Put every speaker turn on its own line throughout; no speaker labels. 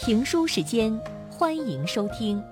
评书时间，欢迎收听。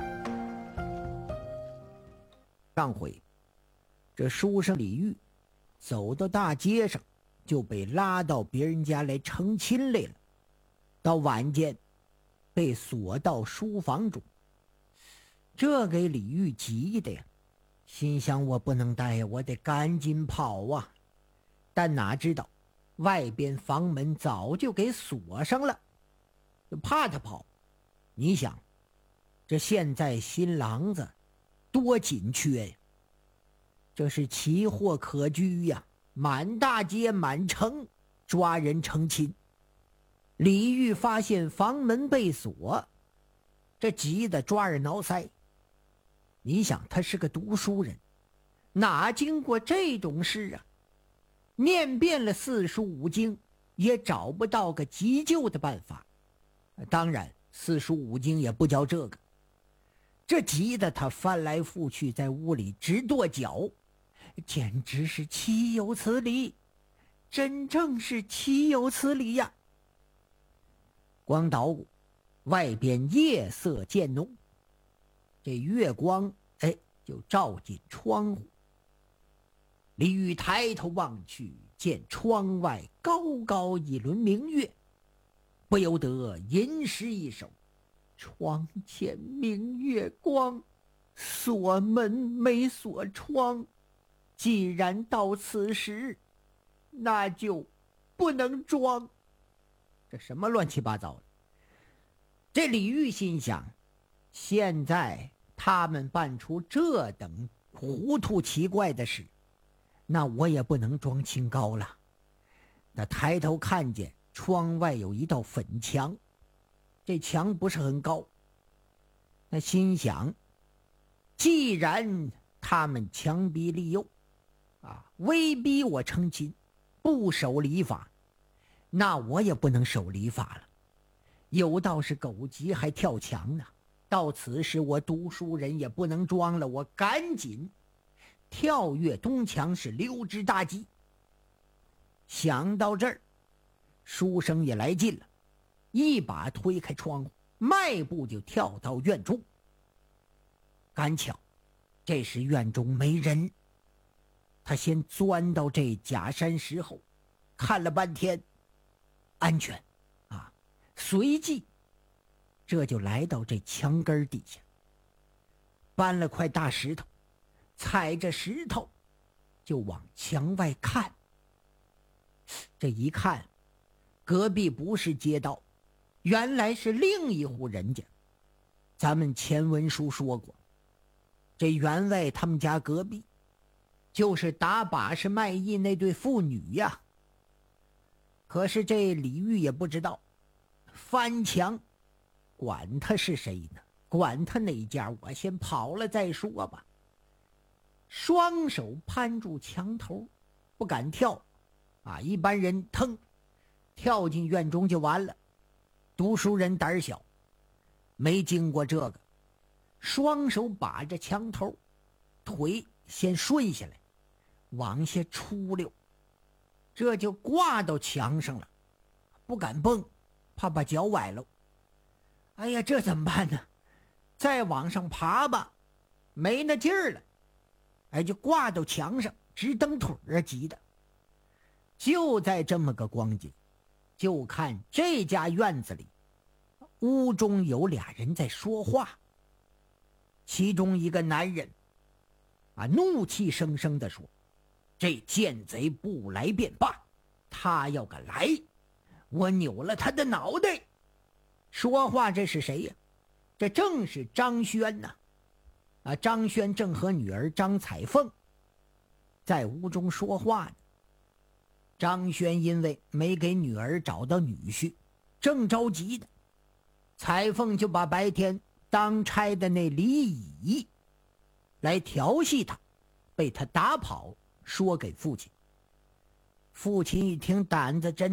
上回，这书生李煜走到大街上，就被拉到别人家来成亲来了。到晚间，被锁到书房中。这给李煜急的呀，心想我不能待呀，我得赶紧跑啊！但哪知道，外边房门早就给锁上了，就怕他跑。你想，这现在新郎子多紧缺呀！这是奇货可居呀，满大街满城抓人成亲。李煜发现房门被锁，这急得抓耳挠腮。你想他是个读书人，哪经过这种事啊？念遍了四书五经，也找不到个急救的办法。当然四书五经也不教这个。这急得他翻来覆去，在屋里直跺脚，简直是岂有此理，真正是岂有此理呀！光捣鼓，外边夜色渐浓，这月光就照进窗户。李煜抬头望去，见窗外高高一轮明月，不由得吟诗一首：窗前明月光，锁门没锁窗。既然到此时，那就不能装。这什么乱七八糟的？这李煜心想，现在他们办出这等糊涂奇怪的事，那我也不能装清高了。他抬头看见窗外有一道粉墙，这墙不是很高。他心想，既然他们强逼利诱威逼我成亲，不守礼法，那我也不能守礼法了。有道是狗急还跳墙呢，到此时我读书人也不能装了，我赶紧跳跃东墙，是溜之大吉。想到这儿，书生也来劲了，一把推开窗户，迈步就跳到院中。赶巧这时院中没人，他先钻到这假山石后，看了半天，安全随即这就来到这墙根底下，搬了块大石头，踩着石头就往墙外看。这一看，隔壁不是街道，原来是另一户人家。咱们前文书说过，这员外他们家隔壁就是打把式卖艺那对父女呀。可是这李煜也不知道，翻墙管他是谁呢，管他哪家，我先跑了再说吧。双手攀住墙头，不敢跳一般人腾跳进院中就完了。读书人胆小，没经过这个，双手把着墙头，腿先顺下来，往下出溜，这就挂到墙上了，不敢蹦，怕把脚崴了。哎呀，这怎么办呢？再往上爬吧，没那劲儿了，就挂到墙上，直蹬腿啊，急的。就在这么个光景，就看这家院子里，屋中有俩人在说话。其中一个男人怒气生生地说：这贱贼不来便罢，他要敢来，我扭了他的脑袋。说话这是谁呀？这正是张轩呐。张轩正和女儿张彩凤在屋中说话呢。张轩因为没给女儿找到女婿，正着急的，彩凤就把白天当差的那李乙来调戏他，被他打跑，说给父亲。父亲一听，胆子真